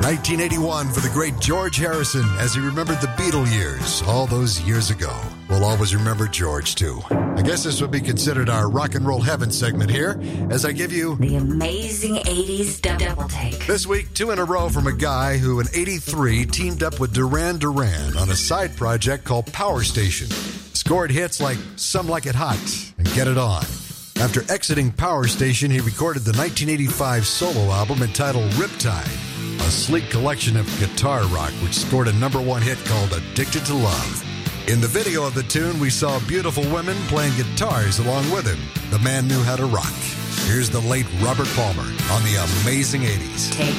1981 for the great George Harrison as he remembered the Beatle years all those years ago. We'll always remember George, too. I guess this would be considered our rock and roll heaven segment here as I give you the amazing 80s double take. This week, 2 in a row from a guy who in 83 teamed up with Duran Duran on a side project called Power Station. Scored hits like Some Like It Hot and Get It On. After exiting Power Station, he recorded the 1985 solo album entitled Riptide, a sleek collection of guitar rock which scored a #1 hit called Addicted to Love. In the video of the tune, we saw beautiful women playing guitars along with him. The man knew how to rock. Here's the late Robert Palmer on the amazing 80s.